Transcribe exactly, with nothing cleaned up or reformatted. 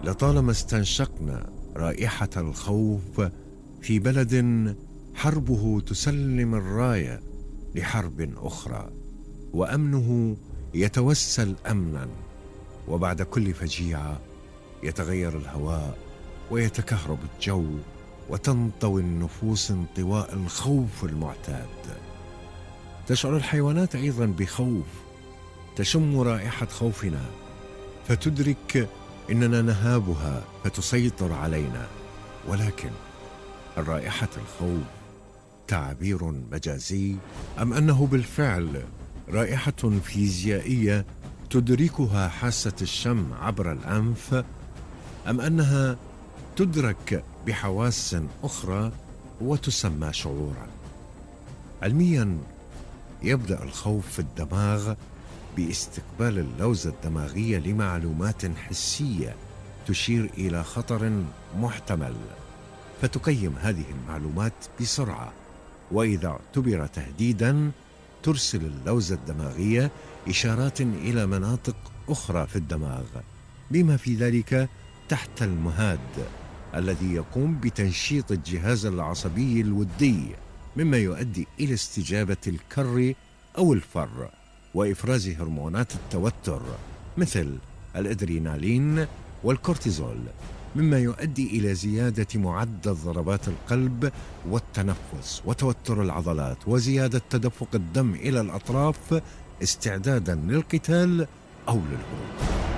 لطالما استنشقنا رائحة الخوف في بلد حربه تسلم الراية لحرب أخرى، وأمنه يتوسل أمنا، وبعد كل فجيعة يتغير الهواء ويتكهرب الجو وتنطوي النفوس انطواء الخوف المعتاد. تشعر الحيوانات أيضا بخوف، تشم رائحة خوفنا فتدرك إننا نهابها فتسيطر علينا، ولكن الرائحة الخوف تعبير مجازي أم أنه بالفعل رائحة فيزيائية تدركها حاسة الشم عبر الأنف، أم أنها تدرك بحواس أخرى وتسمى شعورا؟ علميا يبدأ الخوف في الدماغ باستقبال اللوزة الدماغية لمعلومات حسية تشير إلى خطر محتمل، فتقيم هذه المعلومات بسرعة، وإذا اعتبر تهديدا ترسل اللوزة الدماغية إشارات إلى مناطق أخرى في الدماغ، بما في ذلك تحت المهاد الذي يقوم بتنشيط الجهاز العصبي الودي، مما يؤدي إلى استجابة الكر أو الفر وإفراز هرمونات التوتر مثل الأدرينالين والكورتيزول، مما يؤدي إلى زيادة معدل ضربات القلب والتنفس وتوتر العضلات وزيادة تدفق الدم إلى الأطراف استعدادا للقتال أو للهروب.